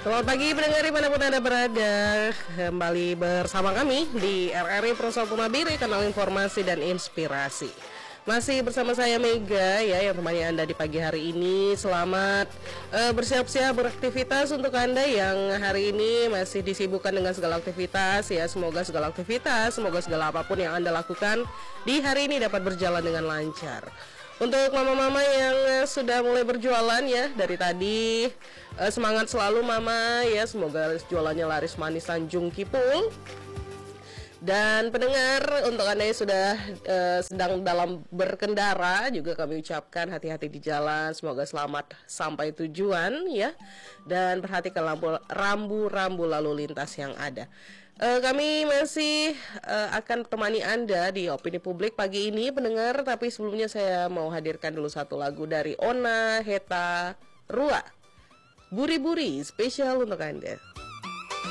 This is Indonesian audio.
Selamat pagi pendengar dimanapun Anda berada. Kembali bersama kami di RRI Pro1 Nabire, kanal informasi dan inspirasi. Masih bersama saya Mega ya, yang temani Anda di pagi hari ini. Selamat bersiap-siap beraktivitas untuk Anda yang hari ini masih disibukkan dengan segala aktivitas ya. Semoga segala aktivitas, semoga segala apapun yang Anda lakukan di hari ini dapat berjalan dengan lancar. Untuk mama-mama yang sudah mulai berjualan ya dari tadi, semangat selalu mama ya, semoga jualannya laris manis Tanjung Kipul. Dan pendengar, untuk Anda yang sudah sedang dalam berkendara juga kami ucapkan hati-hati di jalan, semoga selamat sampai tujuan ya. Dan perhatikan rambu-rambu lalu lintas yang ada. Kami masih akan temani Anda di Opini Publik pagi ini pendengar, tapi sebelumnya saya mau hadirkan dulu satu lagu dari Ona Heta Rua, Buri-Buri, spesial untuk Anda.